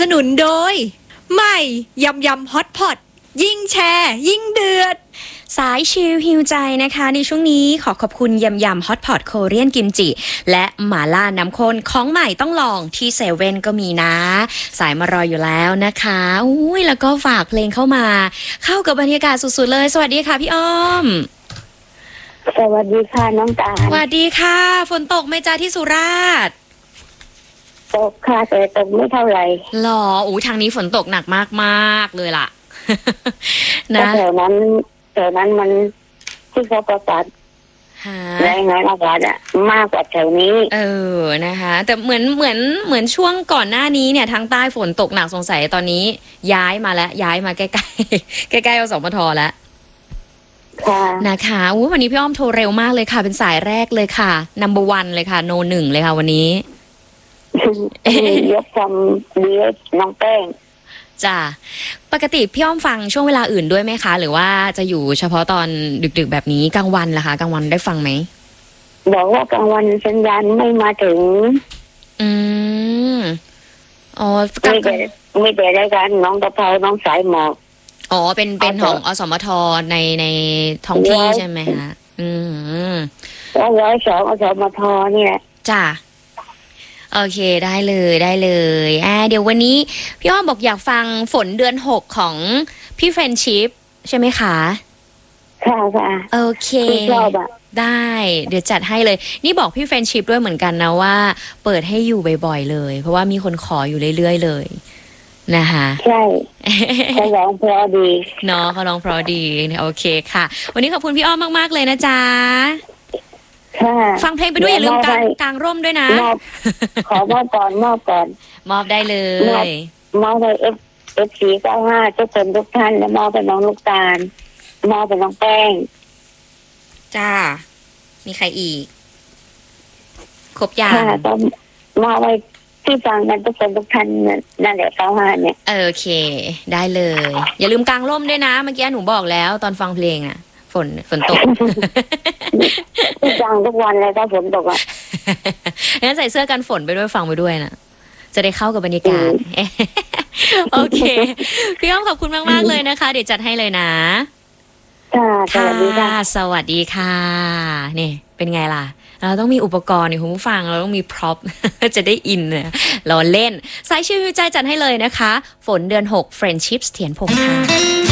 สนุนโดยใหม่ยำยำฮอตพอตยิ่งแชร์ยิ่งเดือดสายชิลฮิวใจนะคะในช่วงนี้ขอขอบคุณยำยำฮอตพอตโคเรียนกิมจิและหม่าล่าน้ำข้นของใหม่ต้องลองที่เซเว่นก็มีนะสายมารออยู่แล้วนะคะอุ้ยแล้วก็ฝากเพลงเข้ามาเข้ากับบรรยากาศสุดๆเลยสวัสดีค่ะพี่อ้อมสวัสดีค่ะน้องตาลสวัสดีค่ะฝนตกไหมจ้าที่สุราษฎร์ตกค่ะแต่ตกไม่เท่าไหร่หรออู้ทางนี้ฝนตกหนักมากๆเลยล่ะนะแถวนั้นมันที่เขาประกาศรายงานอากาศอะมากกว่าแถวนี้นะคะแต่เหมือนช่วงก่อนหน้านี้เนี่ยทางใต้ฝนตกหนักสงสัยตอนนี้ย้ายมาใกล้ๆใกล้ๆอสมทแล้วนะคะวันนี้พี่อ้อมโทรเร็วมากเลยค่ะเป็นสายแรกเลยค่ะ number 1เลยค่ะโน1เลยค่ะวันนี้ยกความดีน้องแป้งจ้ะปกติพี่อ้อมฟังช่วงเวลาอื่นด้วยไหมคะหรือว่าจะอยู่เฉพาะตอนดึกๆแบบนี้กลางวันล่ะคะกลางวันได้ฟังไหมบอกว่ากลางวันสัญญาณไม่มาถึงอ๋อไม่แต่รายการน้องกระเพราน้องสายหมอกอ๋อเป็นของอสมทในท้องที่ใช่ไหมคะแล้ว102อสมทนี่แหละจ้ะโอเคได้เลยเดี๋ยววันนี้พี่อ้อมบอกอยากฟังฝนเดือน6ของพี่เฟรนชิพใช่ไหมคะค่ะโอเคได้เดี๋ยวจัดให้เลยนี่บอกพี่เฟรนชิพด้วยเหมือนกันนะว่าเปิดให้อยู่บ่อยๆเลยเพราะว่ามีคนขออยู่เรื่อยๆเลยนะคะใช่เขาร้องเพราะดีเนาะเขาร้องเพราะดีโอเคค่ะวันนี้ขอบคุณพี่อ้อมมากๆเลยนะจ๊ะฟังเพลงไปด้วยอย่าลืมกางร่มด้วยนะขอมอบก่อนมอบได้เลยมอบไปF495ทุกท่านและมอบไปน้องลูกตาลมอบไปน้องแป้งจ้ามีใครอีกครบยังต้องมอบไปที่ฟังกันทุกท่านนั่นแหละ95เนี่ยโอเคได้เลยอย่าลืมกางร่มด้วยนะเมื่อกี้หนูบอกแล้วตอนฟังเพลงอ่ะฝนตกฟังทุกวันเลยถ้าฝนตกอ่ะงั้นใส่เสื้อกันฝนไปด้วยฟังไปด้วยนะจะได้เข้ากับบรรยากาศโอเคพี่อ้อมขอบคุณมากๆเลยนะคะเดี๋ยวจัดให้เลยนะสวัสดีค่ะสวัสดีค่ะนี่เป็นไงล่ะเราต้องมีอุปกรณ์คุณผู้ฟังเราต้องมีพร็อพจะได้อินเนี่ยเราเล่นสายชิวใจจัดให้เลยนะคะฝนเดือน6 Friendships เถียนพงษ์ค่ะ